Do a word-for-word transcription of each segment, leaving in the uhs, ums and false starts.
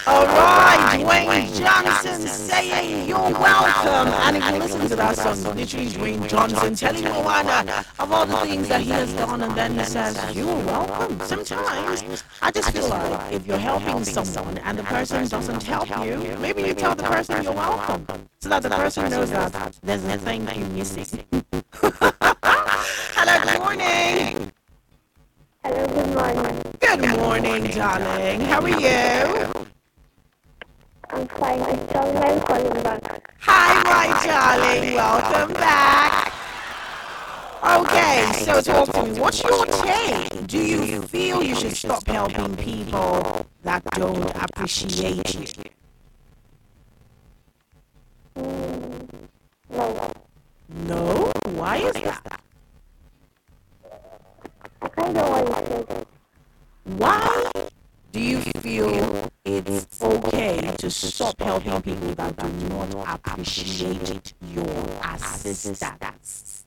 All right, Dwayne Johnson saying you're welcome. And if you listen to that song, literally Dwayne Johnson telling Moana of all the things that he has done, and then he says, you're welcome. Sometimes I just feel like if you're helping someone and the person doesn't help you, maybe you tell the person you're welcome so that the person knows that there's a thank you missing. Hello, good morning. Hello, good morning. Good morning, darling. How are you? I'm fine. It's John calling back. Hi, my darling. Welcome back. Okay, so talk to me. What's your take? Do you feel you should stop helping people that don't appreciate you? Mm, no. No? Why is that? I kind of want to say that. Why do you feel it's okay to stop helping people that do not appreciate your assistance?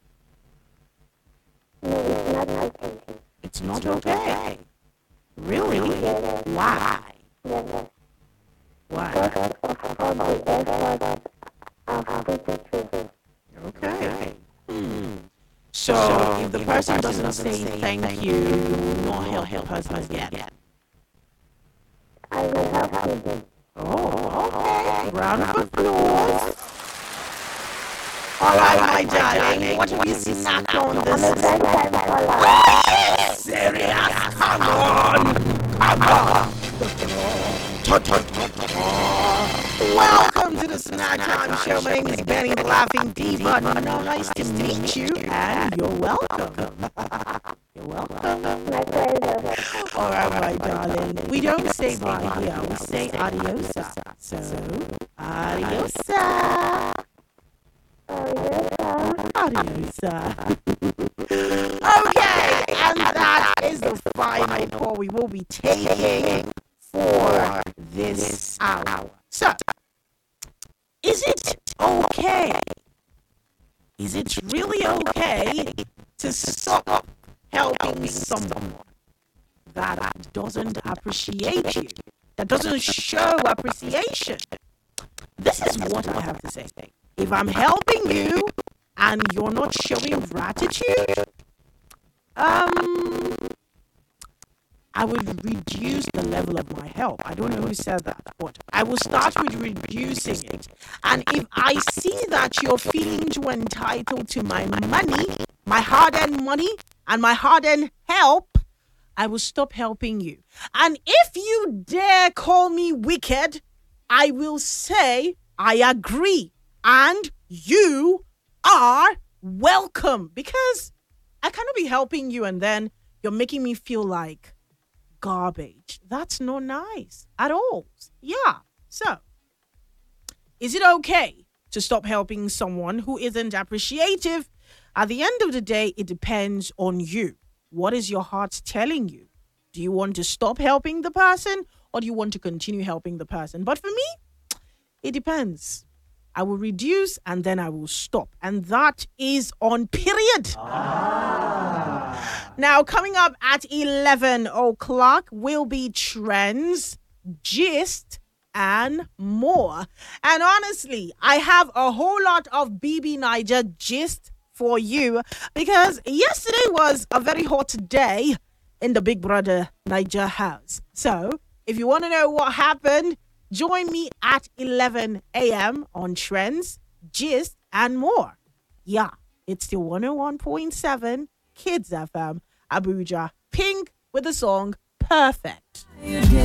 No, it's not okay. It's not okay. Really? Yes, Why? yes. Why? Because of all the effort I've put into. Okay. Hmm. So, if the person doesn't say thank you, you will not help the person again. I will help you. Oh, okay. Round of applause. All right, my darling. What have you snacked on I'm a this? grand time caller. Serious? Come on. Come on. Tut, tut, tut, tut. Welcome to the Snack Time Show. My name is Benny the Laughing Diva. Nice to meet you, and you're welcome. You're welcome. My pleasure. All right, my darling. We don't say bye here. We say adiosa. So, adiosa. Oh, yes, sir. Adiosa. Okay, and that is the final call we will be taking for this hour. So, is it okay? Is it really okay to stop helping someone that doesn't appreciate you, that doesn't show appreciation? This is what I have to say. If I'm helping you and you're not showing gratitude, um, I would reduce the level of my help. I don't know who said that, but I will start with reducing it. And if I see that you're feeling too entitled to my money, my hard-earned money, and my hard-earned help, I will stop helping you. And if you dare call me wicked, I will say I agree. And you are welcome. Because I cannot be helping you and then you're making me feel like garbage. That's not nice at all. Yeah. So, is it okay to stop helping someone who isn't appreciative? At the end of the day, it depends on you. What is your heart telling you? Do you want to stop helping the person or do you want to continue helping the person? But for me, it depends. I will reduce and then I will stop. And that is on period. Ah. Now, coming up at eleven o'clock will be trends, gist, and more. And honestly, I have a whole lot of B B Niger gist for you because yesterday was a very hot day in the Big Brother Niger house. So, if you want to know what happened, join me at eleven a.m. on Trends, Gist, and more. Yeah, it's the one oh one point seven Kids F M, Abuja. Pink with the song Perfect.